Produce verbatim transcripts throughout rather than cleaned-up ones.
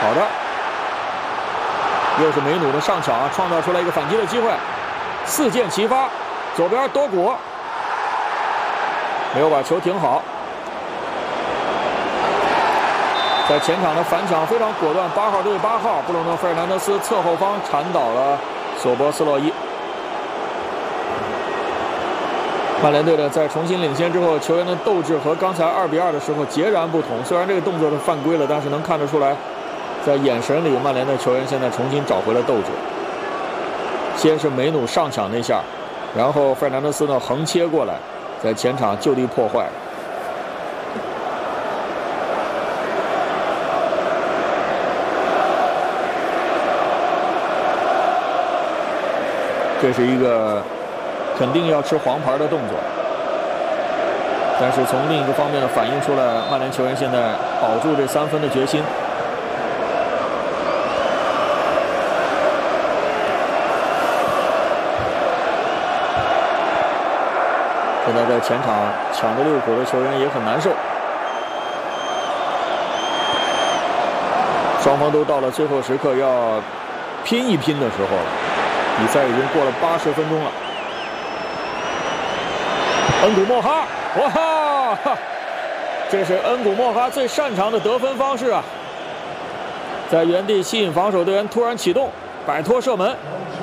好的，又是梅努的上抢啊，创造出来一个反击的机会，四箭齐发，左边多古没有把球停好，在前场的反抢非常果断，八号对八号，布鲁诺·费尔南德斯侧后方铲倒了索博斯洛伊。曼联队呢，在重新领先之后，球员的斗志和刚才二比二的时候截然不同。虽然这个动作是犯规了，但是能看得出来，在眼神里，曼联的球员现在重新找回了斗志。先是梅努上抢那下，然后费尔南德斯呢横切过来，在前场就地破坏。这是一个肯定要吃黄牌的动作，但是从另一个方面呢，反映出来曼联球员现在保住这三分的决心。现在在前场抢着利物浦的球员也很难受，双方都到了最后时刻要拼一拼的时候了。比赛已经过了八十分钟了。恩古莫哈，哇哈！这是恩古莫哈最擅长的得分方式啊！在原地吸引防守队员突然启动，摆脱射门。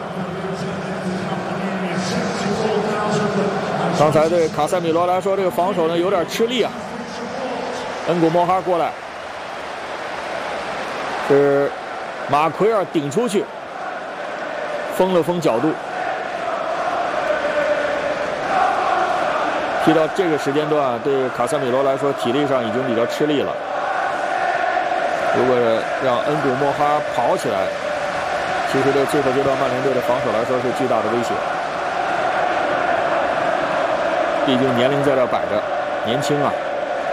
刚才对卡塞米罗来说，这个防守呢有点吃力啊。恩古莫哈过来，是马奎尔顶出去。封了封角度，踢到这个时间段，对卡塞米罗来说体力上已经比较吃力了。如果让恩古莫哈跑起来，其实对最后阶段曼联队的防守来说是巨大的威胁。毕竟年龄在这摆着，年轻啊。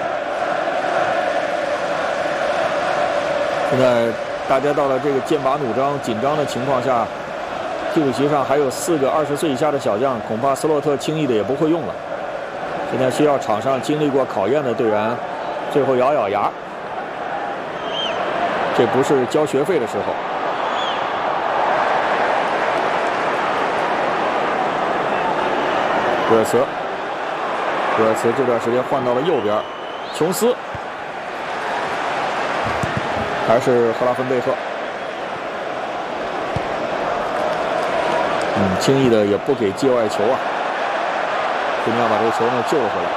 现在大家到了这个剑拔弩张、紧张的情况下。替补席上还有四个二十岁以下的小将，恐怕斯洛特轻易的也不会用了。现在需要场上经历过考验的队员，最后咬咬牙。这不是交学费的时候。戈尔茨，戈尔茨这段时间换到了右边，琼斯，还是赫拉芬贝赫。嗯，轻易的也不给界外球啊，尽量把这个球呢救了回来。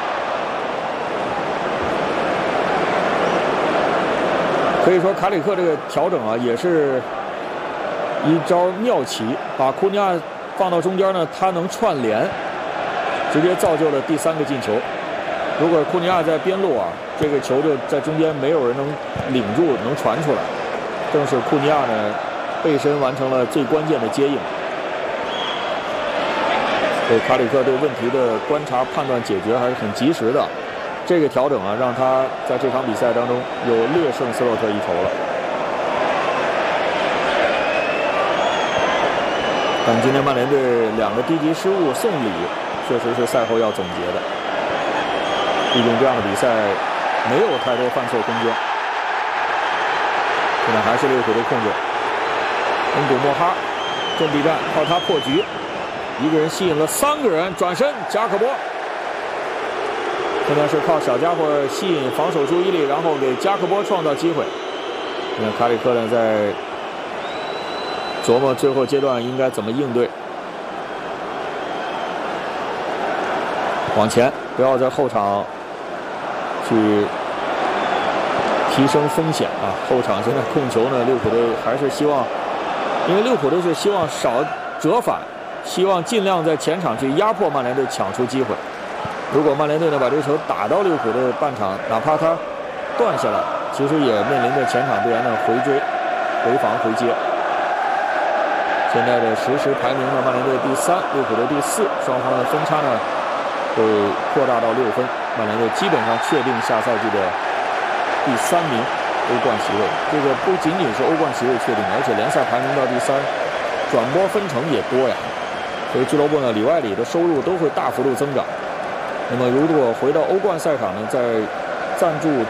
可以说卡里克这个调整啊，也是一招妙棋，把库尼亚放到中间呢，他能串联，直接造就了第三个进球。如果库尼亚在边路啊，这个球就在中间没有人能领住，能传出来。正是库尼亚呢背身完成了最关键的接应。对卡里克对问题的观察、判断、解决还是很及时的。这个调整啊，让他在这场比赛当中有略胜斯洛特一筹了。但今天曼联队两个低级失误送礼，确实是赛后要总结的。毕竟这样的比赛没有太多犯错空间。现在还是利物浦队控制。恩古莫哈阵地战靠他破局。一个人吸引了三个人，转身加克波，现在是靠小家伙吸引防守注意力，然后给加克波创造机会。现在卡里克呢在琢磨最后阶段应该怎么应对，往前，不要在后场去提升风险啊！后场现在控球呢，利物浦队还是希望，因为利物浦队是希望少折返。希望尽量在前场去压迫曼联队，抢出机会。如果曼联队呢把这个球打到利物浦的半场，哪怕他断下来，其实也面临着前场队员的回追、回防、回接。现在的实时排名呢，曼联队第三，利物浦队第四，双方的分差呢会扩大到六分。曼联队基本上确定下赛季的第三名欧冠席位。这个不仅仅是欧冠席位确定，而且联赛排名到第三，转播分成也多呀。所以俱乐部呢里外里的收入都会大幅度增长。那么如果回到欧冠赛场呢，在赞助